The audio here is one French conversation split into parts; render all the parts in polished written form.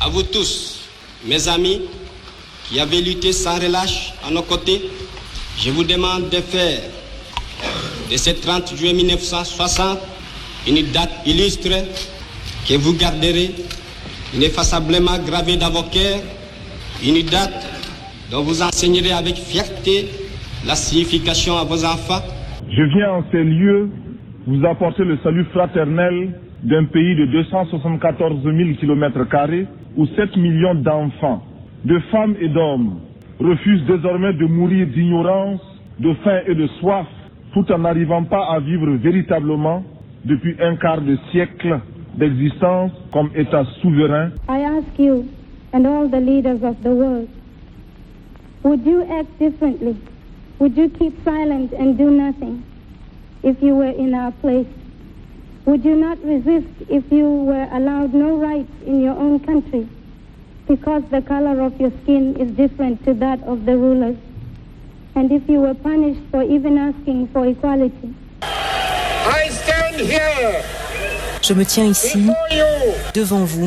À vous tous, mes amis, qui avez lutté sans relâche à nos côtés, je vous demande de faire de ce 30 juillet 1960 une date illustre que vous garderez ineffaçablement gravée dans vos cœurs, une date dont vous enseignerez avec fierté la signification à vos enfants. Je viens en ces lieux vous apporter le salut fraternel d'un pays de 274 000 km² où 7 millions d'enfants, de femmes et d'hommes, refusent désormais de mourir d'ignorance, de faim et de soif, tout en n'arrivant pas à vivre véritablement depuis un quart de siècle d'existence comme État souverain. I ask you and all the leaders of the world, would you act differently? Would you keep silent and do nothing if you were in our place? Would you not resist if you were allowed no rights in your own country because the color of your skin is different to that of the rulers? And if you were punished for even asking for equality? I stand here. Je me tiens ici, devant vous,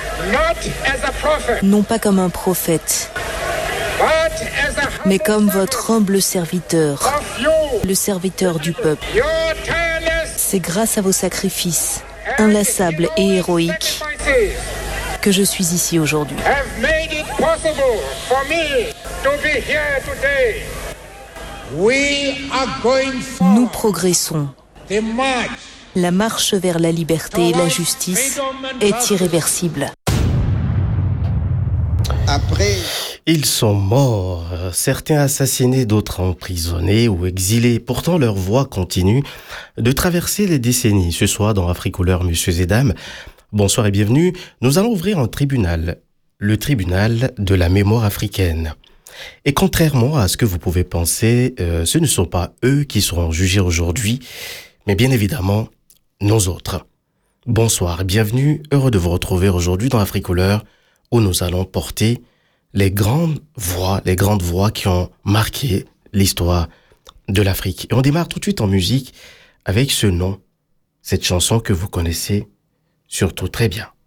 non pas comme un prophète, mais comme votre humble serviteur, le serviteur du peuple. C'est grâce à vos sacrifices, inlassables et héroïques, que je suis ici aujourd'hui. Nous progressons. La marche vers la liberté et la justice est irréversible. Après, ils sont morts, certains assassinés, d'autres emprisonnés ou exilés. Pourtant, leur voix continue de traverser les décennies. Ce soir, dans Africouleur, messieurs et dames, bonsoir et bienvenue. Nous allons ouvrir un tribunal, le tribunal de la mémoire africaine. Et contrairement à ce que vous pouvez penser, ce ne sont pas eux qui seront jugés aujourd'hui, mais bien évidemment, nous autres. Bonsoir et bienvenue, heureux de vous retrouver aujourd'hui dans Africouleur, où nous allons porter les grandes voix qui ont marqué l'histoire de l'Afrique. Et on démarre tout de suite en musique avec ce nom, cette chanson que vous connaissez surtout très bien.